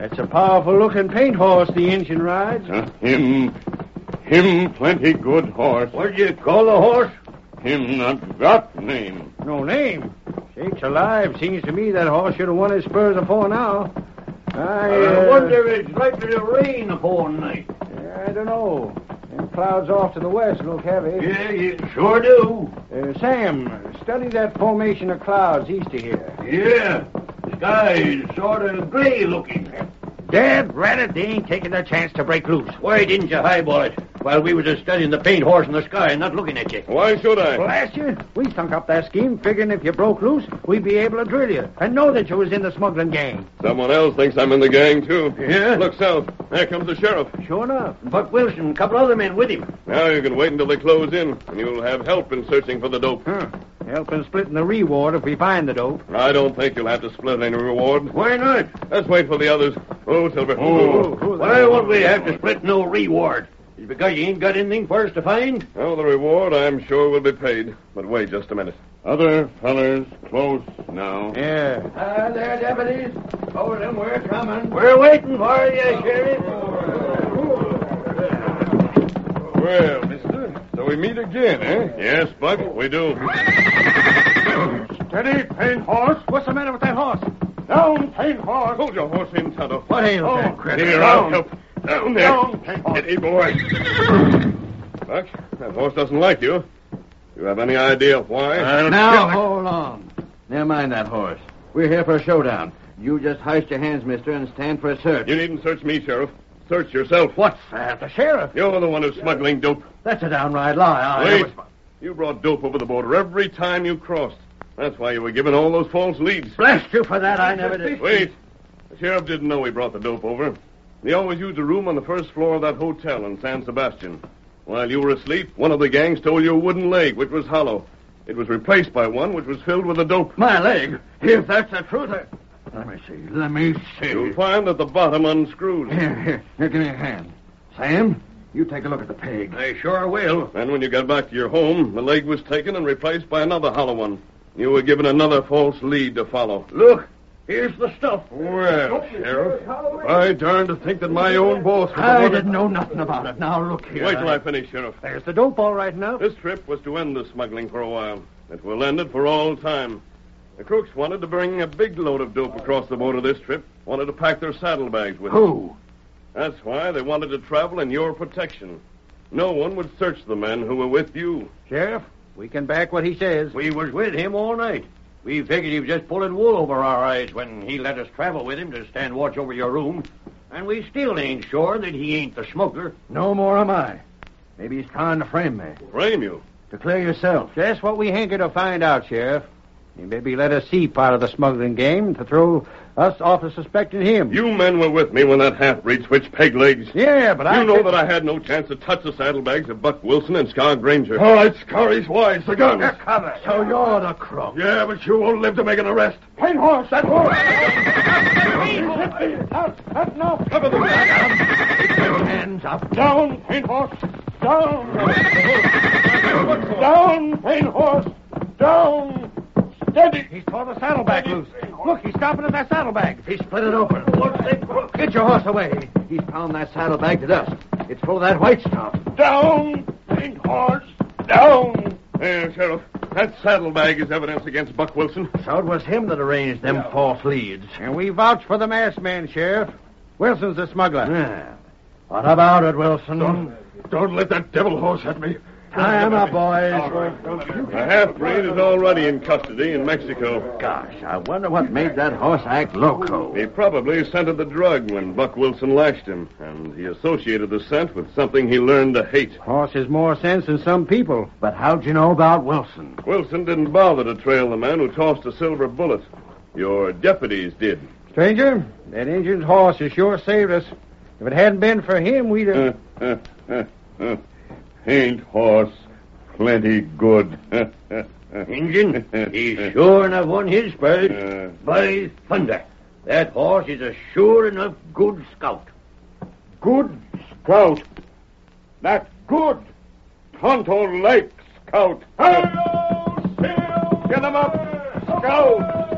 That's a powerful-looking paint horse the Injun rides. Him plenty good horse. What'd you call the horse? Him not got name. No name. Sakes alive, seems to me that horse should have won his spurs afore now. I wonder if it's likely to rain upon night. I don't know. Them clouds off to the west look heavy. Yeah, you sure do. Sam, study that formation of clouds east of here. Yeah, the sky's sort of gray looking. Dad, rat, they ain't taking their chance to break loose. Why didn't you highball it while we was just studying the paint horse in the sky and not looking at you? Why should I? Blast you. We thunk up that scheme figuring if you broke loose, we'd be able to drill you and know that you was in the smuggling gang. Someone else thinks I'm in the gang, too. Yeah? Look south. There comes the sheriff. Sure enough. Buck Wilson, a couple other men with him. Now you can wait until they close in, and you'll have help in searching for the dope. Help in splitting the reward if we find the dope. I don't think you'll have to split any reward. Why not? Let's wait for the others. Oh, Silver. Why won't we have to split no reward? Is it because you ain't got anything for us to find? Oh, the reward, I'm sure, will be paid. But wait just a minute. Other fellers close now. Yeah. There, deputies. Oh, them, we're coming. We're waiting for you, Sheriff. Well, mister, so we meet again, eh? Yes, Buck, we do. Steady, paint horse. What's the matter with that horse? Down, paint horse. Hold your horse in, Tonto. What ails that critter? Here, I'll help. Down there. Down, paint horse. Steady, boy. Buck, that horse doesn't like you. You have any idea why? Now, hold on. Never mind that horse. We're here for a showdown. You just hoist your hands, mister, and stand for a search. You needn't search me, Sheriff. Search yourself. What's that? The sheriff? You're the one who's smuggling dope. That's a downright lie. Wait. You brought dope over the border every time you crossed. That's why you were given all those false leads. Blast you for that, I never did. Wait. The sheriff didn't know he brought the dope over. He always used a room on the first floor of that hotel in San Sebastian. While you were asleep, one of the gang stole your wooden leg, which was hollow. It was replaced by one which was filled with the dope. My leg? If that's the truth, Let me see. You'll find that the bottom unscrews. Here, give me a hand. Sam, you take a look at the peg. I sure will. Then when you got back to your home, the leg was taken and replaced by another hollow one. You were given another false lead to follow. Look, here's the stuff. Well, Sheriff, I darn to think that my own boss was I didn't know nothing about it. Now, look here. Wait till I finish, Sheriff. There's the dope all right enough. This trip was to end the smuggling for a while. It will end it for all time. The crooks wanted to bring a big load of dope across the border this trip. Wanted to pack their saddlebags with it. Who? That's why they wanted to travel in your protection. No one would search the men who were with you. Sheriff, we can back what he says. We was with him all night. We figured he was just pulling wool over our eyes when he let us travel with him to stand watch over your room. And we still ain't sure that he ain't the smuggler. No more am I. Maybe he's trying to frame me. Frame you? To clear yourself. That's what we hanker to find out, Sheriff. He maybe let us see part of the smuggling game to throw us off of suspecting him. You men were with me when that half-breed switched peg legs. Yeah, but You know that I had no chance to touch the saddlebags of Buck Wilson and Scar Granger. All right, Scar, he's wise. The guns. Cover. So you're the crook. Yeah, but you won't live to make an arrest. Paint horse, that horse! Out, no. Cover the Hands up. Down, paint horse. Down. Down, paint horse. Down. Steady. He's tore the saddlebag loose. Look, he's stopping at that saddlebag. He split it open. Get your horse away. He's pounded that saddlebag to dust. It's full of that white stuff. Down, paint horse. Down. There, Sheriff. That saddlebag is evidence against Buck Wilson. So it was him that arranged them false leads. And we vouch for the masked man, Sheriff. Wilson's the smuggler. Yeah. What about it, Wilson? Don't let that devil horse at me. Tie him up, boys. The half-breed is already in custody in Mexico. Gosh, I wonder what made that horse act loco. He probably scented the drug when Buck Wilson lashed him, and he associated the scent with something he learned to hate. Horse has more sense than some people. But how'd you know about Wilson? Wilson didn't bother to trail the man who tossed a silver bullet. Your deputies did. Stranger, that Injun's horse has sure saved us. If it hadn't been for him, we'd have... Ain't horse plenty good. Injun, he's sure enough won his spurs. By thunder, that horse is a sure enough good scout. Good scout. That good Tonto Lake scout. Hello, Sil! Get him up, scout!